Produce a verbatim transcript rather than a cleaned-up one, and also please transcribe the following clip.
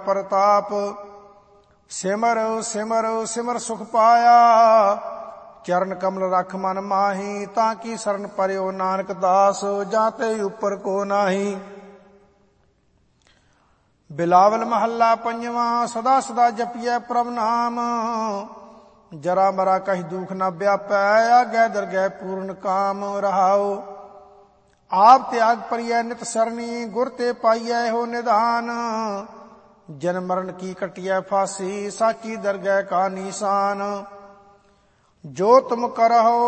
ਪ੍ਰਤਾਪ। ਸਿਮਰ ਸਿਮਰ ਸਿਮਰ ਸੁਖ ਪਾਇਆ, ਚਰਨ ਕਮਲ ਰਖ ਮਨ ਮਾਹੀ। ਤਾਂ ਕੀ ਸਰਨ ਪਰਿਓ ਨਾਨਕ ਦਾਸ, ਜਾਂ ਤੇ ਉਪਰ ਕੋ ਨਾਹੀ। ਬਿਲਾਵਲ ਮਹੱਲਾ ਪੰਜਵਾਂ। ਸਦਾ ਸਦਾ ਜਪੀਐ ਪ੍ਰਭ ਨਾਮ, ਜਰਾ ਮਰਾ ਕਹੀ ਦੁਖ ਨ ਵਿਆਪੈ। ਆਗੈ ਦਰਗਹਿ ਪੂਰਨ ਕਾਮ ਰਹਾਉ। ਆਪ ਤਿਆਗ ਪਰਿਐ ਨਿਤ ਸਰਨੀ, ਗੁਰ ਤੇ ਪਾਈਐ ਇਹੋ ਨਿਧਾਨ। ਜਨਮ ਮਰਨ ਕੀ ਕਟਿਐ ਫਾਸੀ, ਸਾਚੀ ਦਰਗਹਿ ਕਾ ਨੀਸਾਨ। ਜੋ ਤੁਮ ਕਰਹੁ